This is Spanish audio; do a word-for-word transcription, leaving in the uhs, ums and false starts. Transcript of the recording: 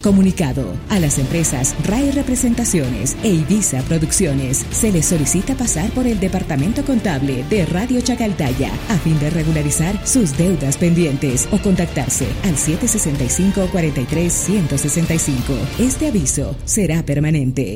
Comunicado a las empresas R A I Representaciones e Ibiza Producciones. Se les solicita pasar por el departamento contable de Radio Chacaltaya a fin de regularizar sus deudas pendientes o contactarse al siete seis cinco, cuatro tres, uno seis cinco. Este aviso será permanente.